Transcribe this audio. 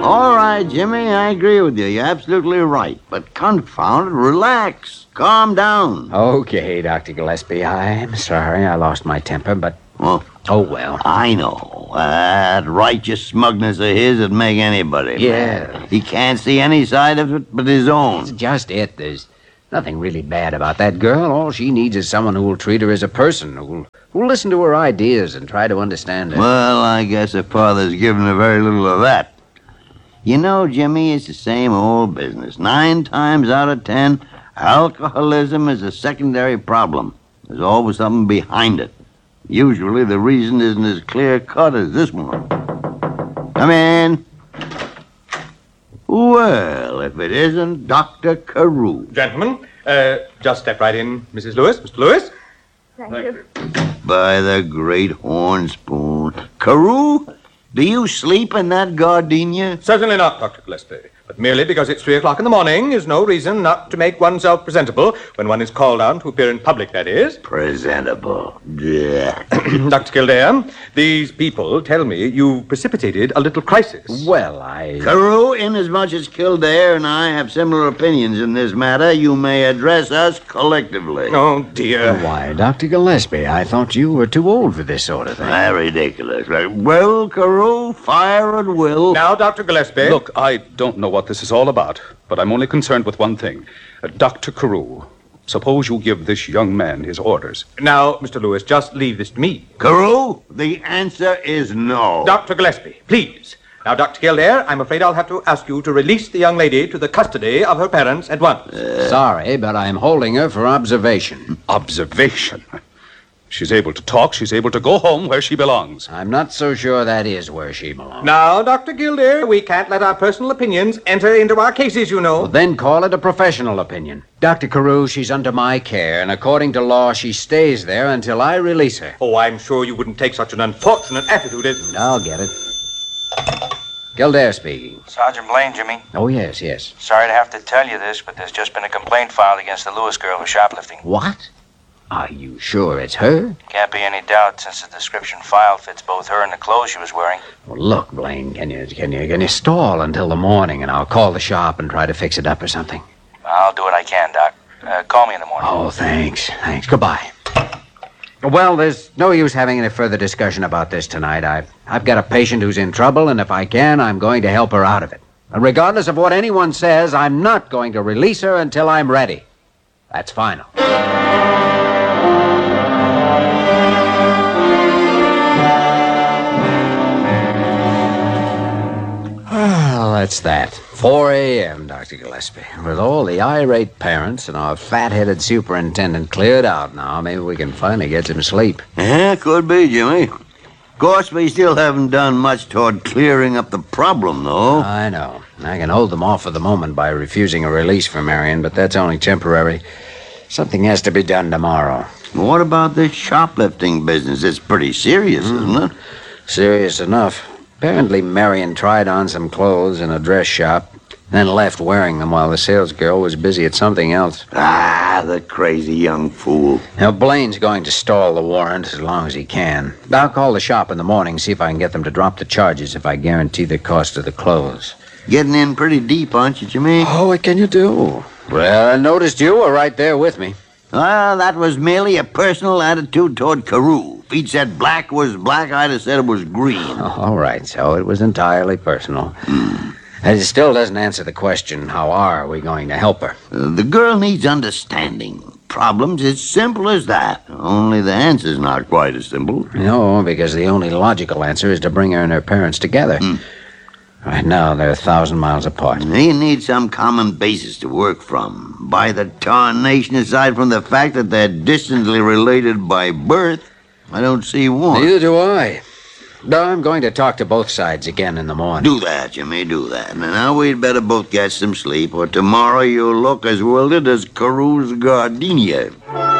All right, Jimmy, I agree with you. You're absolutely right. But confound it, relax. Calm down. Okay, Dr. Gillespie, I'm sorry I lost my temper, but... Well, oh, well. I know. That righteous smugness of his would make anybody mad. He can't see any side of it but his own. That's just it. There's nothing really bad about that girl. All she needs is someone who will treat her as a person, who'll listen to her ideas and try to understand her. Well, I guess her father's given her very little of that. You know, Jimmy, it's the same old business. 9 times out of 10, alcoholism is a secondary problem. There's always something behind it. Usually the reason isn't as clear-cut as this one. Come in. Well, if it isn't Dr. Carew. Gentlemen, just step right in, Mrs. Lewis. Mr. Lewis? Thank you. By the great horn spoon. Carew, do you sleep in that gardenia? Certainly not, Dr. Gillespie. But merely because it's 3 o'clock in the morning is no reason not to make oneself presentable when one is called on to appear in public, that is. Presentable. Yeah. Dr. Kildare, these people tell me you've precipitated a little crisis. Well, Carew, inasmuch as Kildare and I have similar opinions in this matter, you may address us collectively. Oh, dear. Why, Dr. Gillespie, I thought you were too old for this sort of thing. Ridiculous. Well, Carew, fire at will. Now, Dr. Gillespie. Look, I don't know what this is all about, but I'm only concerned with one thing. Dr. Carew, suppose you give this young man his orders. Now, Mr. Lewis, just leave this to me. Carew, the answer is no. Dr. Gillespie, please. Now, Dr. Kildare, I'm afraid I'll have to ask you to release the young lady to the custody of her parents at once. Sorry, but I'm holding her for observation. Observation? She's able to talk. She's able to go home where she belongs. I'm not so sure that is where she belongs. Now, Dr. Kildare, we can't let our personal opinions enter into our cases, you know. Well, then call it a professional opinion. Dr. Carew, she's under my care, and according to law, she stays there until I release her. Oh, I'm sure you wouldn't take such an unfortunate attitude as... I'll get it. Kildare speaking. Sergeant Blaine, Jimmy. Oh, yes. Sorry to have to tell you this, but there's just been a complaint filed against the Lewis girl for shoplifting. What? Are you sure it's her? Can't be any doubt since the description filed fits both her and the clothes she was wearing. Well, look, Blaine, can you stall until the morning, and I'll call the shop and try to fix it up or something? I'll do what I can, Doc. Call me in the morning. Oh, thanks. Goodbye. Well, there's no use having any further discussion about this tonight. I've got a patient who's in trouble, and if I can, I'm going to help her out of it. And regardless of what anyone says, I'm not going to release her until I'm ready. That's final. Well, that's that. 4 a.m., Dr. Gillespie. With all the irate parents and our fat-headed superintendent cleared out now, maybe we can finally get some sleep. Yeah, could be, Jimmy. Of course, we still haven't done much toward clearing up the problem, though. I know. I can hold them off for the moment by refusing a release for Marion, but that's only temporary. Something has to be done tomorrow. What about this shoplifting business? It's pretty serious, isn't it? Serious enough. Apparently, Marion tried on some clothes in a dress shop, then left wearing them while the salesgirl was busy at something else. Ah, the crazy young fool. Now, Blaine's going to stall the warrant as long as he can. I'll call the shop in the morning, see if I can get them to drop the charges if I guarantee the cost of the clothes. Getting in pretty deep, aren't you, Jimmy? Oh, what can you do? Well, I noticed you were right there with me. Well, that was merely a personal attitude toward Carew. If he'd said black was black, I'd have said it was green. Oh, all right, so it was entirely personal. It still doesn't answer the question, how are we going to help her? The girl needs understanding. Problem's as simple as that. Only the answer's not quite as simple. No, because the only logical answer is to bring her and her parents together. Right now, they're 1,000 miles apart. They need some common basis to work from. By the tarnation, aside from the fact that they're distantly related by birth, I don't see one. Neither do I. I'm going to talk to both sides again in the morning. Do that, Jimmy, do that. And now we'd better both get some sleep, or tomorrow you'll look as wilted as Carew's gardenia.